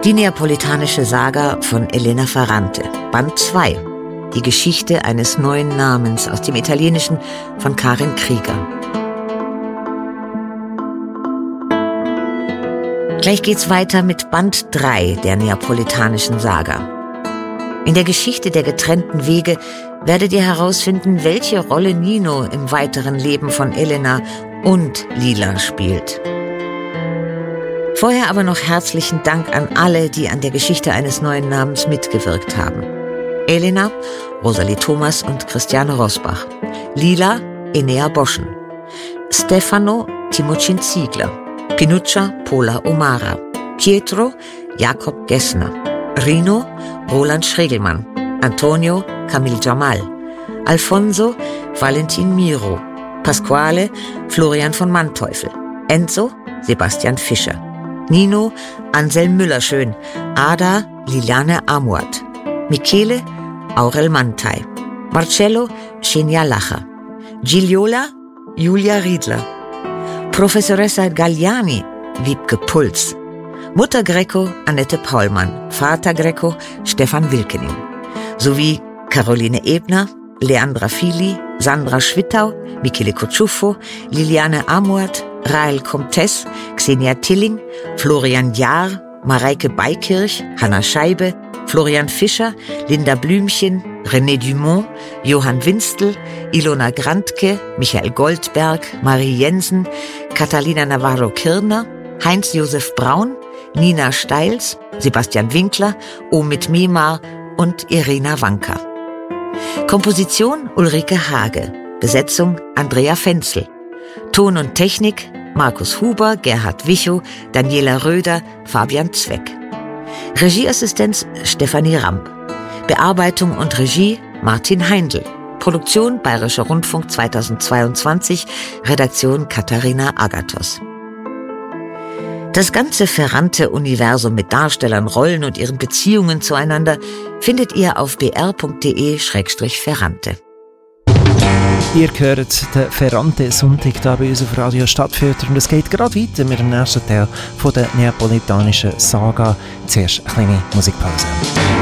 Die neapolitanische Saga von Elena Ferrante, Band 2. Die Geschichte eines neuen Namens aus dem Italienischen von Karin Krieger. Gleich geht's weiter mit Band 3 der neapolitanischen Saga. In der Geschichte der getrennten Wege werdet ihr herausfinden, welche Rolle Nino im weiteren Leben von Elena und Lila spielt. Vorher aber noch herzlichen Dank an alle, die an der Geschichte eines neuen Namens mitgewirkt haben. Elena, Rosalie Thomas und Christiane Rosbach. Lila, Enea Boschen. Stefano, Timocin Ziegler. Pinuccia, Pola Omara. Pietro, Jakob Gessner. Rino, Roland Schregelmann. Antonio, Camille Jamal. Alfonso, Valentin Miro. Pasquale, Florian von Manteuffel. Enzo, Sebastian Fischer. Nino, Anselm Müllerschön. Ada, Liliane Amuat. Michele, Aurel Mantei. Marcello, Xenia Lacher. Gigliola, Julia Riedler. Professoressa Galliani, Wiebke Puls. Mutter Greco, Annette Paulmann. Vater Greco, Stefan Wilkening. Sowie Caroline Ebner, Leandra Fili, Sandra Schwittau, Michele Kotschufo, Liliane Amuat, Rael Comtes, Xenia Tilling, Florian Jahr, Mareike Beikirch, Hanna Scheibe, Florian Fischer, Linda Blümchen, René Dumont, Johann Winstel, Ilona Grantke, Michael Goldberg, Marie Jensen, Catalina Navarro-Kirner, Heinz-Josef Braun, Nina Steils, Sebastian Winkler, Omid Memar und Irina Wanka. Komposition Ulrike Hage. Besetzung Andrea Fenzel. Ton und Technik Markus Huber, Gerhard Wichow, Daniela Röder, Fabian Zweck. Regieassistenz Stefanie Ramp. Bearbeitung und Regie Martin Heindl. Produktion Bayerischer Rundfunk 2022. Redaktion Katharina Agathos. Das ganze Ferrante-Universum mit Darstellern, Rollen und ihren Beziehungen zueinander findet ihr auf br.de/Ferrante. Ihr hört den Ferrante-Sonntag hier bei uns auf Radio Stadtfilter und es geht gerade weiter mit dem nächsten Teil von der neapolitanischen Saga. Zuerst eine kleine Musikpause.